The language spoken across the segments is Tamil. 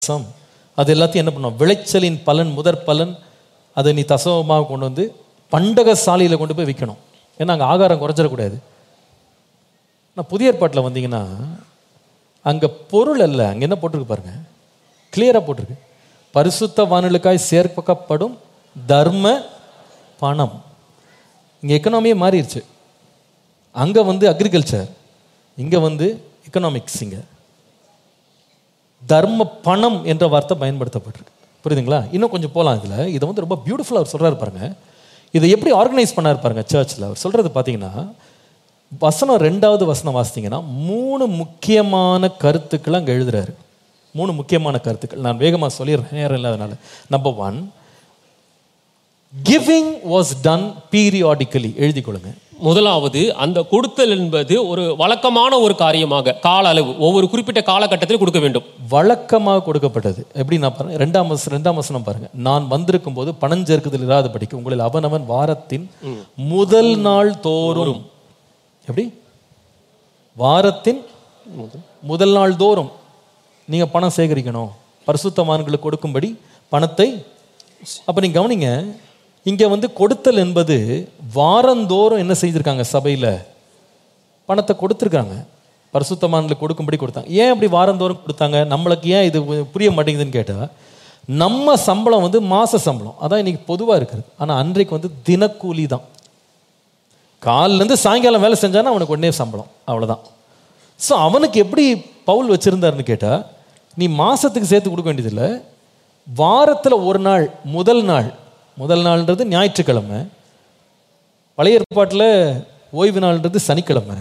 அது எல்லாத்தையும் என்ன பண்ணுவோம், விளைச்சலின் பலன், முதற் பலன், அதை நீ தசமமாக கொண்டு வந்து பண்டக சாலையில் கொண்டு போய் விற்கணும். ஏன்னா அங்கே ஆகாரம் குறைஞ்சிடக்கூடாது. நான் புதிய ஏற்பாட்டில் வந்தீங்கன்னா அங்கே பொருள் அல்ல, அங்கே என்ன போட்டிருக்கு பாருங்க, கிளியராக போட்டிருக்கு, பரிசுத்தவான்களுக்காய் சேர்க்கப்படும் தர்ம பணம். இங்கே எக்கனாமியே மாறிடுச்சு. அங்கே வந்து அக்ரிகல்ச்சர், இங்கே வந்து எக்கனாமிக்ஸ். இங்கே தர்ம பணம் என்ற வார்த்தை பயன்படுத்தப்பட்டிருக்கு. புரியுதுங்களா? இன்னும் கொஞ்சம் போகலாம் இதில். இதை வந்து ரொம்ப பியூட்டிஃபுல்லாக அவர் சொல்கிறார் பாருங்க. இதை எப்படி ஆர்கனைஸ் பண்ணார் பாருங்க சர்ச்சில். அவர் சொல்கிறது பார்த்தீங்கன்னா, வசனம் 2வது வசனம் வாசித்தீங்கன்னா 3 முக்கியமான கருத்துக்கள் அங்கே எழுதுறாரு. 3 முக்கியமான கருத்துக்கள். நான் வேகமாக சொல்லிடுறேன், நேரம் இல்லாதனால. Number 1, giving was done periodically. எழுதி கொள்ளுங்க. முதலாவது, அந்த கொடுத்தல் என்பது ஒரு வழக்கமான ஒரு காரியமாக, கால அளவு, ஒவ்வொரு குறிப்பிட்ட காலகட்டத்தில் கொடுக்க வேண்டும். வழக்கமாக கொடுக்கப்பட்டது. எப்படி நான் பாருங்க, 2ஆம் வசனம் பாருங்க. நான் வந்திருக்கும் போது பணஞ்சேர்க்குதல் இராதபடிக்கு உங்களில் அவனவன் வாரத்தின் முதல் நாள் தோறும். எப்படி? வாரத்தின் முதல் நாள் தோறும் நீங்க பணம் சேகரிக்கணும், பரிசுத்தவான்களுக்கு கொடுக்கும்படி பணத்தை. அப்ப நீங்க கவனிங்க, இங்க வந்து கொடுத்தல் என்பது வாரந்தோறும் என்ன செய்திருக்காங்க, சபையில பணத்தை கொடுத்துருக்காங்க, பரிசுத்தவான்களுக்கு கொடுக்கும்படி கொடுத்தாங்க. ஏன் அப்படி வாரந்தோறும் கொடுத்தாங்க? நம்மளுக்கு ஏன் இது புரிய மாட்டேங்குதுன்னு கேட்டா, நம்ம சம்பளம் வந்து மாச சம்பளம், அதான் இன்னைக்கு பொதுவா இருக்கிறது. ஆனா அன்றைக்கு வந்து தினக்கூலி தான். காலிலேருந்து சாயங்காலம் வேலை செஞ்சானா அவனுக்கு உடனே சம்பளம், அவ்வளோதான். ஸோ அவனுக்கு எப்படி பவுல் வச்சுருந்தாருன்னு கேட்டால், நீ மாதத்துக்கு சேர்த்து கொடுக்க வேண்டியதில்லை, வாரத்தில் ஒரு நாள், முதல் நாள்ன்றது ஞாயிற்றுக்கிழமை, பழைய ஏற்பாட்டில் ஓய்வு நாள்ன்றது சனிக்கிழமை.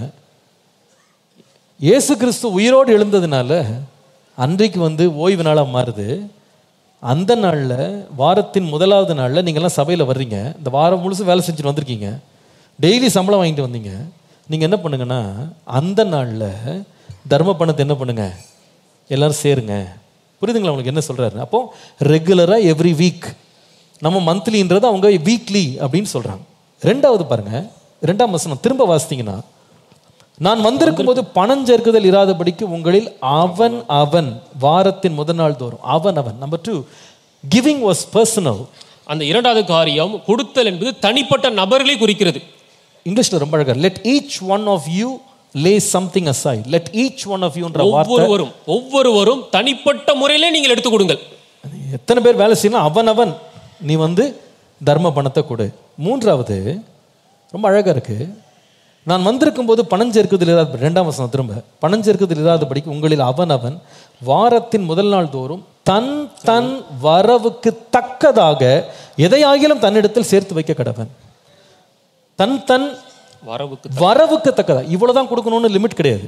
இயேசு கிறிஸ்து உயிரோடு எழுந்ததுனால அன்றைக்கு வந்து ஓய்வு நாளாக மாறுது. அந்த நாளில், வாரத்தின் முதலாவது நாளில் நீங்கள்லாம் சபையில் வர்றீங்க, இந்த வாரம் முழுசும் வேலை செஞ்சுட்டு வந்திருக்கீங்க, டெய்லி சம்பளம் வாங்கிட்டு வந்தீங்க. நீங்கள் என்ன பண்ணுங்கன்னா, அந்த நாளில் தர்ம பணத்தை என்ன பண்ணுங்க, எல்லாரும் சேருங்க. புரியுதுங்களா உங்களுக்கு என்ன சொல்கிறாரு? அப்போ ரெகுலராக எவ்ரி வீக், நம்ம மந்த்லின்றது அவங்க வீக்லி அப்படின்னு சொல்கிறாங்க. 2வது பாருங்க, 2ஆம் வசனம் திரும்ப வாசித்தீங்கன்னா, நான் வந்திருக்கும் போது பணம் சேர்க்குதல் இராதபடிக்கு உங்களில் அவன் வாரத்தின் முதல் நாள் தோறும். அவன். Number 2, giving was personal. அந்த 2வது காரியம், கொடுத்தல் என்பது தனிப்பட்ட நபர்களை குறிக்கிறது. இங்கிலீஷ்ல ரொம்ப அழகா, let each one of you lay something aside. let each one of you என்ற வார்த்தை, ஒவ்வொருவரும் தனிப்பட்ட முறையிலே நீங்கள் எடுத்து கொடுங்கள். எத்தனை பேர் வேலை செய்யணும், அவன் நீ வந்து தர்ம பணத்தை கொடு. 3வது ரொம்ப அழகா இருக்கு, நான் வந்திருக்கும் போது பணம் சேர்க்குதல் இராத, 2ஆம் வசனம் திரும்ப, பணம் சேர்க்குதல் இராதபடிக்கு உங்களில் அவன் வாரத்தின் முதல் நாள் தோறும் தன் வரவுக்கு தக்கதாக எதையாகிலும் தன்னிடத்தில் சேர்த்து வைக்க கடவன். தன் வரவுக்கு தக்கதா, இவ்வளவுதான் கொடுக்கணும்னு லிமிட் கிடையாது.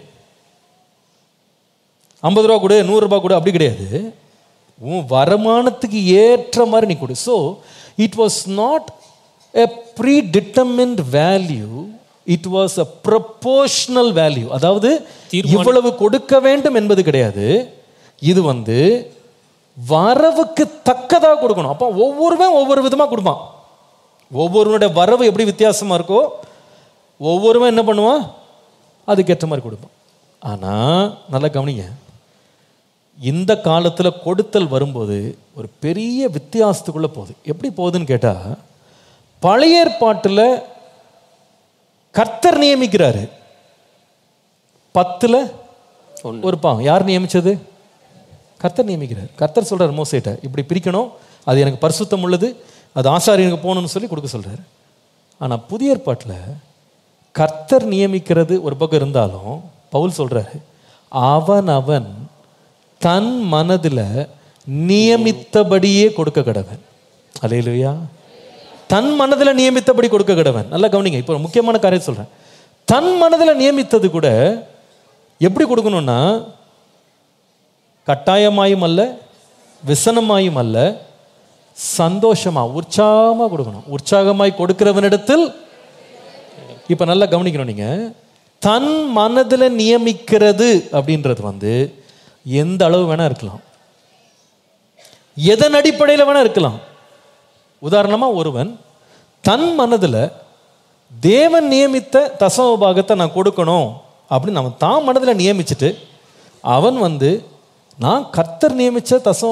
50 ரூபா கொடு, 100 ரூபாய் கொடு, அப்படி கிடையாது. உன் வருமானத்துக்கு ஏற்ற மாதிரி நீ கொடு. So it was not a ப்ரீடிட்டர்மின்ட் value, it was a proportional value. அதாவது இவ்வளவு கொடுக்க வேண்டும் என்பது கிடையாது, இது வந்து வரவுக்கு தக்கதாக கொடுக்கணும். அப்போ ஒவ்வொருவன் ஒவ்வொரு விதமாக கொடுப்பான். ஒவ்வொருவனுடைய வரவு எப்படி வித்தியாசமாக இருக்கோ, ஒவ்வொருவன் என்ன பண்ணுவான், அதுக்கேற்ற மாதிரி கொடுப்பான். ஆனால் நல்லா கவனிங்க, இந்த காலத்தில் கொடுத்தல் வரும்போது ஒரு பெரிய வித்தியாசத்துக்குள்ளே போகுது. எப்படி போகுதுன்னு கேட்டால், பழைய ஏற்பாட்டில் கர்த்தர் நியமிக்கிறாரு, 10ல் ஒரு பாகம். யார் நியமிச்சது? கர்த்தர் நியமிக்கிறார். கர்த்தர் சொல்கிறார் மோசேட்ட, இப்படி பிரிக்கணும், அது எனக்கு பரிசுத்தம் உள்ளது, அது ஆசாரியனுக்கு போகணும்னு சொல்லி கொடுக்க சொல்கிறார். ஆனால் புதிய ஏற்பாட்டில் கர்த்தர் நியமிக்கிறது ஒரு பக்கம் இருந்தாலும், பவுல் சொல்கிறாரு, அவன் தன் மனதில் நியமித்தபடியே கொடுக்க கடவன். அல்லேலூயா. தன் மனதில் நியமித்தபடி கொடுக்க கடவன். நல்லா கவனிங்க, இப்போ முக்கியமான காரியம் சொல்கிறேன். தன் மனதில் நியமித்தது கூட எப்படி கொடுக்கணும்னா, கட்டாயமாயும் அல்ல, விசனமாயும் அல்ல, சந்தோஷமா, உற்சாகமாக கொடுக்கணும். உற்சாகமாய் கொடுக்கிறவனிடத்தில், இப்போ நல்லா கவனிக்கணும், நீங்க தன் மனதில் நியமிக்கிறது அப்படின்றது வந்து எந்த அளவு வேணா இருக்கலாம், எதன் அடிப்படையில் வேணா இருக்கலாம். உதாரணமா, ஒருவன் தன் மனதில் தேவன் நியமித்த தசம பாகத்தை நான் கொடுக்கணும் அப்படின்னு அவன் தான் மனதில் நியமிச்சுட்டு, அவன் வந்து நான் கர்த்தர் நியமிச்ச